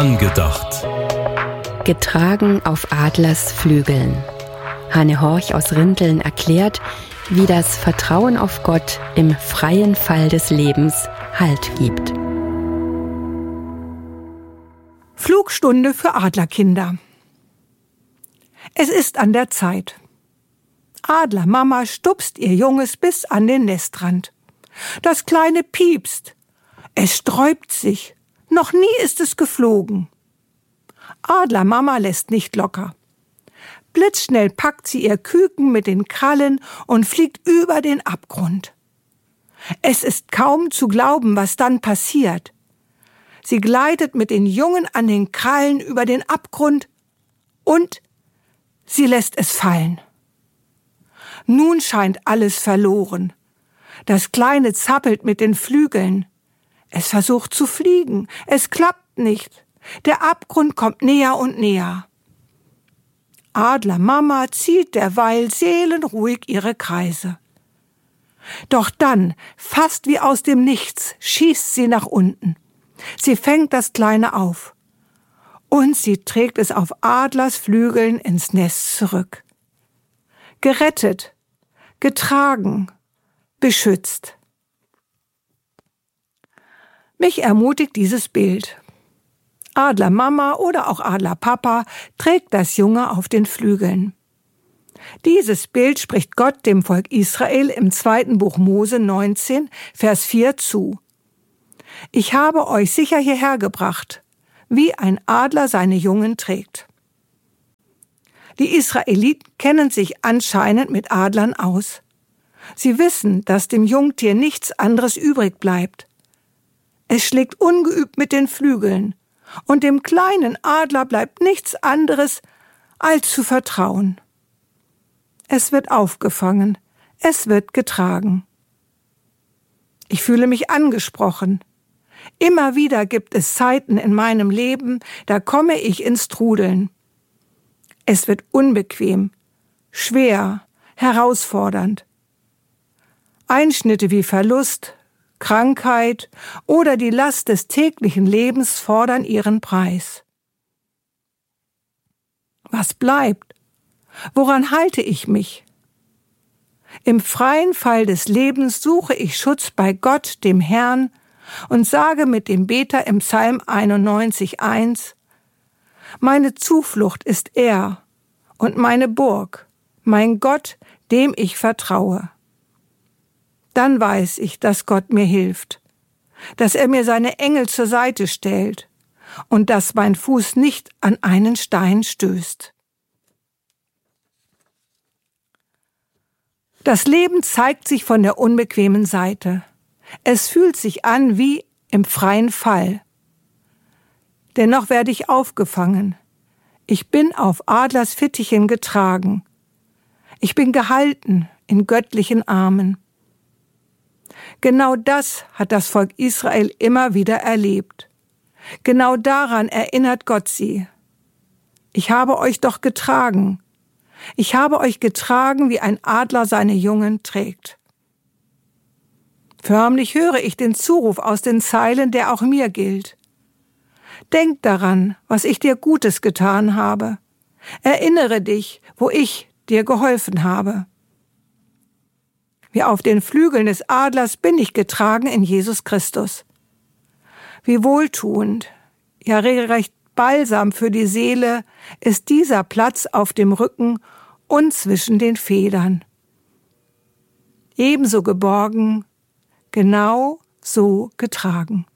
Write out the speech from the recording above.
Angedacht. Getragen auf Adlers Flügeln. Hanne Horch aus Rinteln erklärt, wie das Vertrauen auf Gott im freien Fall des Lebens Halt gibt. Flugstunde für Adlerkinder. Es ist an der Zeit. Adlermama stupst ihr Junges bis an den Nestrand. Das Kleine piepst. Es sträubt sich. Noch nie ist es geflogen. Adlermama lässt nicht locker. Blitzschnell packt sie ihr Küken mit den Krallen und fliegt über den Abgrund. Es ist kaum zu glauben, was dann passiert. Sie gleitet mit den Jungen an den Krallen über den Abgrund und sie lässt es fallen. Nun scheint alles verloren. Das Kleine zappelt mit den Flügeln. Es versucht zu fliegen. Es klappt nicht. Der Abgrund kommt näher und näher. Adlermama zieht derweil seelenruhig ihre Kreise. Doch dann, fast wie aus dem Nichts, schießt sie nach unten. Sie fängt das Kleine auf. Und sie trägt es auf Adlers Flügeln ins Nest zurück. Gerettet, getragen, beschützt. Mich ermutigt dieses Bild. Adlermama oder auch Adlerpapa trägt das Junge auf den Flügeln. Dieses Bild spricht Gott dem Volk Israel im 2. Buch Mose 19, Vers 4 zu. Ich habe euch sicher hierher gebracht, wie ein Adler seine Jungen trägt. Die Israeliten kennen sich anscheinend mit Adlern aus. Sie wissen, dass dem Jungtier nichts anderes übrig bleibt. Es schlägt ungeübt mit den Flügeln, und dem kleinen Adler bleibt nichts anderes, als zu vertrauen. Es wird aufgefangen, es wird getragen. Ich fühle mich angesprochen. Immer wieder gibt es Zeiten in meinem Leben, da komme ich ins Trudeln. Es wird unbequem, schwer, herausfordernd. Einschnitte wie Verlust, Krankheit oder die Last des täglichen Lebens fordern ihren Preis. Was bleibt? Woran halte ich mich? Im freien Fall des Lebens suche ich Schutz bei Gott, dem Herrn, und sage mit dem Beter im Psalm 91,1: Meine Zuflucht ist er und meine Burg, mein Gott, dem ich vertraue. Dann weiß ich, dass Gott mir hilft, dass er mir seine Engel zur Seite stellt und dass mein Fuß nicht an einen Stein stößt. Das Leben zeigt sich von der unbequemen Seite. Es fühlt sich an wie im freien Fall. Dennoch werde ich aufgefangen. Ich bin auf Adlers Fittichen getragen. Ich bin gehalten in göttlichen Armen. Genau das hat das Volk Israel immer wieder erlebt. Genau daran erinnert Gott sie. Ich habe euch doch getragen. Ich habe euch getragen, wie ein Adler seine Jungen trägt. Förmlich höre ich den Zuruf aus den Zeilen, der auch mir gilt. Denk daran, was ich dir Gutes getan habe. Erinnere dich, wo ich dir geholfen habe. Wie auf den Flügeln des Adlers bin ich getragen in Jesus Christus. Wie wohltuend, ja regelrecht Balsam für die Seele ist dieser Platz auf dem Rücken und zwischen den Federn. Ebenso geborgen, genau so getragen.